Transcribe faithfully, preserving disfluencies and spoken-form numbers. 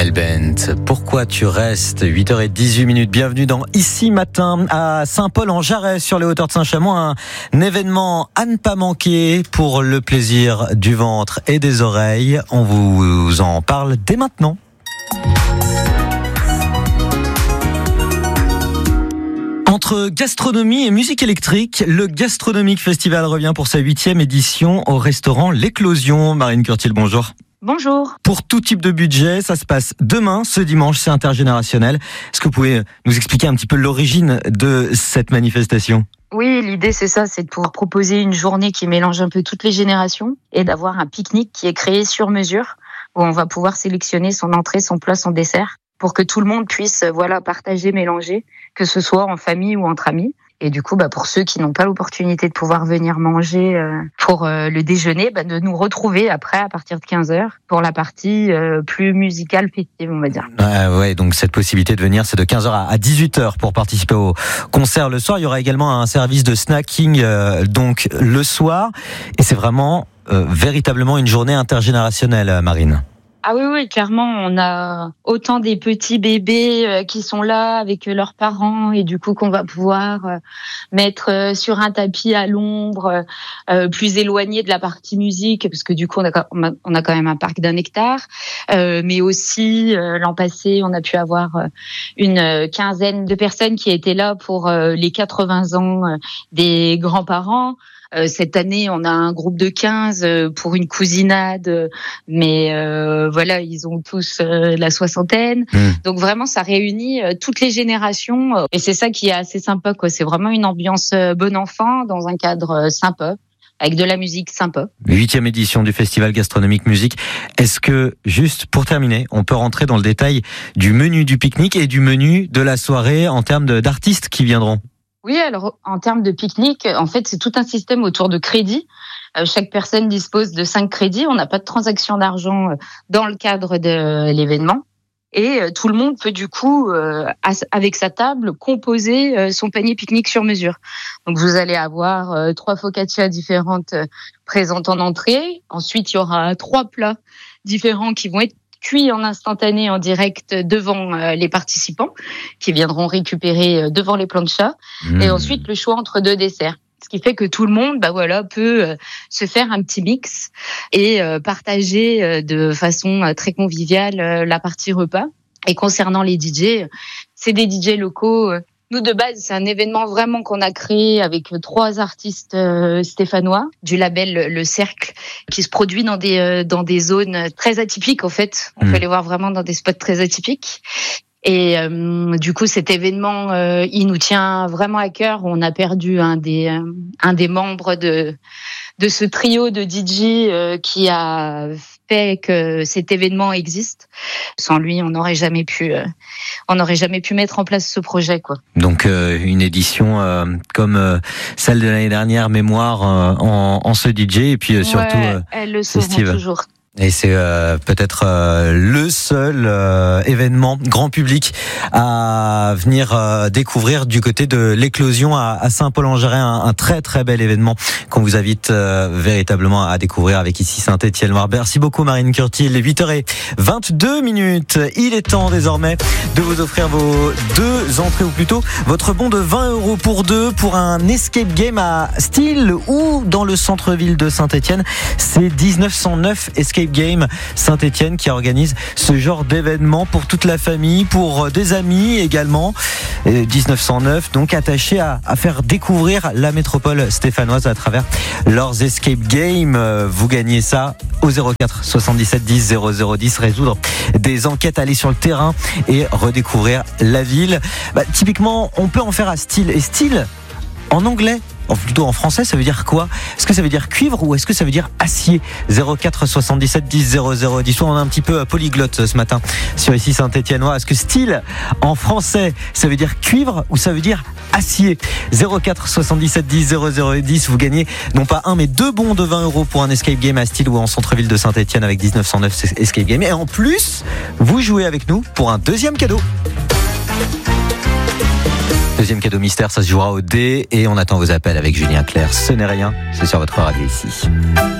Melbent, pourquoi tu restes? huit heures dix-huit minutes, bienvenue dans Ici Matin à Saint-Paul-en-Jarret sur les hauteurs de Saint-Chamond, un événement à ne pas manquer pour le plaisir du ventre et des oreilles. On vous en parle dès maintenant. Entre gastronomie et musique électrique, le Gastronomique Festival revient pour sa huitième édition au restaurant L'Éclosion. Marine Curtil, bonjour. Bonjour. Pour tout type de budget, ça se passe demain, ce dimanche, c'est intergénérationnel. Est-ce que vous pouvez nous expliquer un petit peu l'origine de cette manifestation ? Oui, l'idée c'est ça, c'est de pouvoir proposer une journée qui mélange un peu toutes les générations et d'avoir un pique-nique qui est créé sur mesure, où on va pouvoir sélectionner son entrée, son plat, son dessert, pour que tout le monde puisse voilà partager, mélanger, que ce soit en famille ou entre amis. Et du coup, bah, pour ceux qui n'ont pas l'opportunité de pouvoir venir manger euh, pour euh, le déjeuner, bah, de nous retrouver après à partir de quinze heures pour la partie euh, plus musicale, festive, on va dire. Ah ouais, donc cette possibilité de venir, c'est de quinze heures à dix-huit heures pour participer au concert le soir. Il y aura également un service de snacking euh, donc le soir. Et c'est vraiment euh, véritablement une journée intergénérationnelle, Marine. Ah oui, oui, clairement, on a autant des petits bébés qui sont là avec leurs parents et du coup qu'on va pouvoir mettre sur un tapis à l'ombre, plus éloigné de la partie musique, parce que du coup on a on a quand même un parc d'un hectare, mais aussi l'an passé on a pu avoir une quinzaine de personnes qui étaient là pour les quatre-vingts ans des grands-parents. Cette année, on a un groupe de quinze pour une cousinade, mais euh, voilà, ils ont tous euh, la soixantaine. Mmh. Donc vraiment, ça réunit euh, toutes les générations, et c'est ça qui est assez sympa, quoi. C'est vraiment une ambiance euh, bon enfant dans un cadre euh, sympa, avec de la musique sympa. Huitième édition du Festival Gastronomique Musique. Est-ce que, juste pour terminer, on peut rentrer dans le détail du menu du pique-nique et du menu de la soirée en termes de, d'artistes qui viendront? Oui, alors en termes de pique-nique, en fait, c'est tout un système autour de crédits. Euh, chaque personne dispose de cinq crédits. On n'a pas de transaction d'argent dans le cadre de l'événement. Et euh, tout le monde peut du coup, euh, avec sa table, composer euh, son panier pique-nique sur mesure. Donc vous allez avoir euh, trois focaccias différentes euh, présentes en entrée. Ensuite, il y aura trois plats différents qui vont être cuit en instantané en direct devant euh, les participants qui viendront récupérer euh, devant les planchas. Mmh. Et ensuite le choix entre deux desserts. Ce qui fait que tout le monde, bah voilà, peut euh, se faire un petit mix et euh, partager euh, de façon euh, très conviviale euh, la partie repas. Et concernant les D J, c'est des D J locaux. Euh, Nous, de base, c'est un événement vraiment qu'on a créé avec trois artistes euh, stéphanois du label Le Cercle, qui se produit dans des euh, dans des zones très atypiques, en fait. On mmh. peut les voir vraiment dans des spots très atypiques. Et euh, du coup, cet événement, euh, il nous tient vraiment à cœur. On a perdu un des euh, un des membres de de ce trio de D J euh, qui a fait que cet événement existe. Sans lui, on n'aurait jamais pu, euh, on n'aurait jamais pu mettre en place ce projet, quoi. Donc euh, une édition euh, comme euh, celle de l'année dernière, mémoire euh, en, en ce D J et puis euh, surtout. Ouais, euh, elles le sauront toujours. Et c'est euh, peut-être euh, le seul euh, événement grand public à venir euh, découvrir du côté de l'Éclosion à, à Saint-Paul-en-Jarret, un, un très très bel événement qu'on vous invite euh, véritablement à découvrir avec ici Saint-Étienne-Loire. Merci beaucoup Marine Curtil. huit heures vingt-deux minutes. Il est temps désormais de vous offrir vos deux entrées, ou plutôt votre bon de vingt euros pour deux pour un escape game à Style ou dans le centre-ville de Saint-Étienne. C'est dix-neuf cent neuf Escape Game Saint-Étienne qui organise ce genre d'événement pour toute la famille, pour des amis également. Et dix-neuf cent neuf, donc attaché à, à faire découvrir la métropole stéphanoise à travers leurs Escape Games. Vous gagnez ça au zéro quatre soixante-dix-sept dix zéro zéro dix, résoudre des enquêtes, aller sur le terrain et redécouvrir la ville. Bah, typiquement, on peut en faire à Style. Et Style, en anglais, plutôt en français, ça veut dire quoi? Est-ce que ça veut dire cuivre ou est-ce que ça veut dire acier? Zéro quatre soixante-dix-sept dix zéro zéro dix. On est un petit peu polyglotte ce matin sur ici Saint-Étienne-Loire. Est-ce que Style en français ça veut dire cuivre ou ça veut dire acier? Zéro quatre soixante-dix-sept dix zéro zéro dix. Vous gagnez non pas un mais deux bons de vingt euros pour un escape game à Style ou en centre-ville de Saint-Étienne avec dix-neuf cent neuf escape game. Et en plus, vous jouez avec nous pour un deuxième cadeau. Deuxième cadeau mystère, ça se jouera au dé et on attend vos appels avec Julien Clerc. Ce n'est rien, c'est sur votre radio ici.